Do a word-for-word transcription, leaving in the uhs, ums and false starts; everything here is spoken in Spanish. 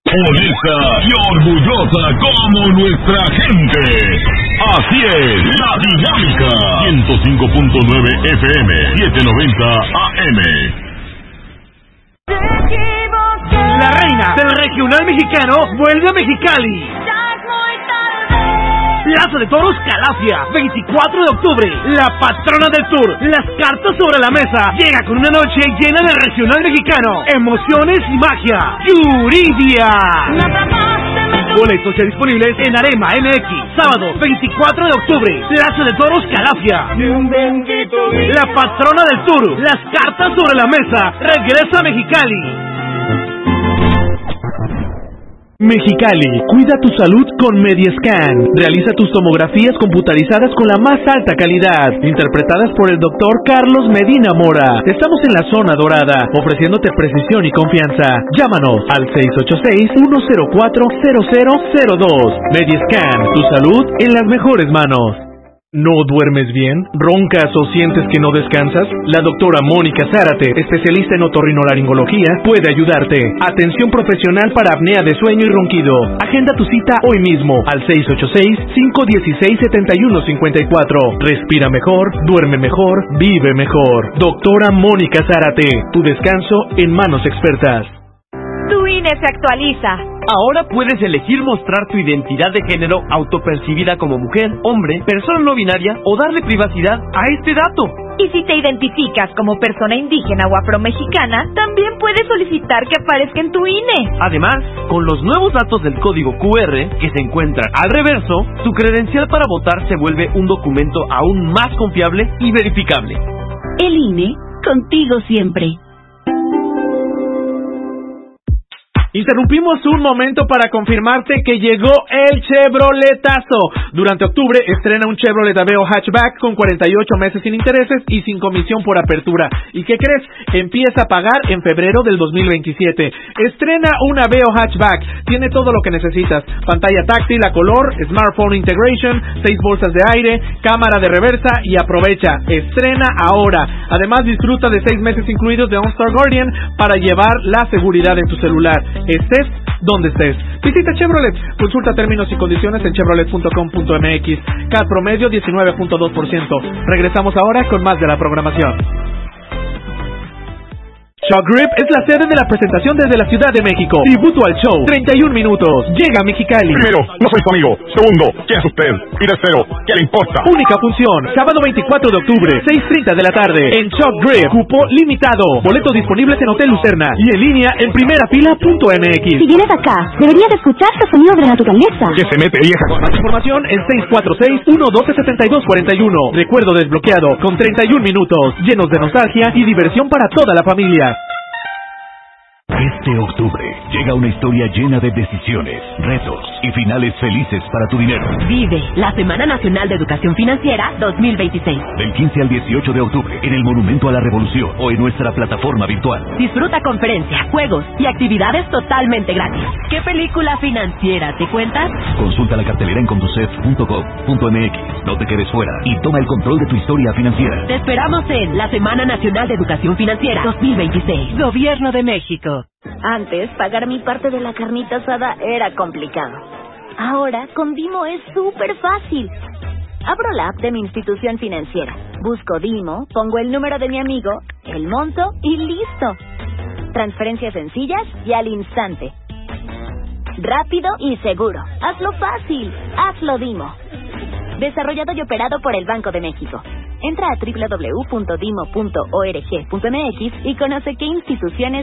Honesta y orgullosa como nuestra gente. Así es, La Dinámica. ciento cinco punto nueve F M, setecientos noventa A M. La reina del regional mexicano vuelve a Mexicali. Plaza de Toros Calafia, veinticuatro de octubre, la patrona del tour, las cartas sobre la mesa, llega con una noche llena de regional mexicano, emociones y magia, Yuridia. Boletos ya disponibles en Arema M X, sábado veinticuatro de octubre, Plaza de Toros Calafia. La patrona del tour, las cartas sobre la mesa, regresa a Mexicali. Mexicali, cuida tu salud con Mediascan. Realiza tus tomografías computarizadas con la más alta calidad, interpretadas por el doctor Carlos Medina Mora. Estamos en la zona dorada, ofreciéndote precisión y confianza. Llámanos al seis ocho seis, uno cero cuatro, cero cero cero dos. Mediascan, tu salud en las mejores manos. ¿No duermes bien? ¿Roncas o sientes que no descansas? La doctora Mónica Zárate, especialista en otorrinolaringología, puede ayudarte. Atención profesional para apnea de sueño y ronquido. Agenda tu cita hoy mismo al seis ocho seis, cinco uno seis, siete uno cinco cuatro. Respira mejor, duerme mejor, vive mejor. Doctora Mónica Zárate, tu descanso en manos expertas. Tu I N E se actualiza. Ahora puedes elegir mostrar tu identidad de género autopercibida como mujer, hombre, persona no binaria o darle privacidad a este dato. Y si te identificas como persona indígena o afromexicana, también puedes solicitar que aparezca en tu I N E. Además, con los nuevos datos del código Q R que se encuentran al reverso, tu credencial para votar se vuelve un documento aún más confiable y verificable. El I N E, contigo siempre. Interrumpimos un momento para confirmarte que llegó el Chevroletazo. Durante octubre estrena un Chevrolet Aveo Hatchback con cuarenta y ocho meses sin intereses y sin comisión por apertura. ¿Y qué crees? Empieza a pagar en febrero del dos mil veintisiete. Estrena un Aveo Hatchback. Tiene todo lo que necesitas. Pantalla táctil a color, smartphone integration, seis bolsas de aire, cámara de reversa y aprovecha. Estrena ahora. Además disfruta de seis meses incluidos de OnStar Guardian para llevar la seguridad en tu celular. Estés donde estés. Visita Chevrolet. Consulta términos y condiciones en chevrolet punto com punto m x. C A T promedio diecinueve punto dos por ciento. Regresamos ahora con más de la programación. Shock Grip es la sede de la presentación desde la Ciudad de México. Tributo al show. treinta y un minutos. Llega a Mexicali. Primero, no soy su amigo. Segundo, ¿quién es usted? Y tercero, ¿qué le importa? Única función. Sábado veinticuatro de octubre, seis treinta de la tarde. En Shock Grip. Cupo limitado. Boletos disponibles en Hotel Lucerna. Y en línea en primerafila punto m x. Si vienes acá, deberías escuchar los sonidos de la naturaleza. ¿Qué se mete, vieja? Más información en seis cuatro seis, uno uno dos, siete dos cuatro uno. Recuerdo desbloqueado con treinta y un minutos. Llenos de nostalgia y diversión para toda la familia. Este octubre llega una historia llena de decisiones, retos y finales felices para tu dinero. Vive la Semana Nacional de Educación Financiera dos mil veintiséis. Del quince al dieciocho de octubre en el Monumento a la Revolución o en nuestra plataforma virtual. Disfruta conferencias, juegos y actividades totalmente gratis. ¿Qué película financiera te cuentas? Consulta la cartelera en conducef punto gov punto m x. No te quedes fuera y toma el control de tu historia financiera. Te esperamos en la Semana Nacional de Educación Financiera dos mil veintiséis. Gobierno de México. Antes, pagar mi parte de la carnita asada era complicado. Ahora, con Dimo es súper fácil. Abro la app de mi institución financiera, busco Dimo, pongo el número de mi amigo, el monto y listo. Transferencias sencillas y al instante. Rápido y seguro. Hazlo fácil. Hazlo Dimo. Desarrollado y operado por el Banco de México. Entra a doble u doble u doble u punto dimo punto org punto m x y conoce qué instituciones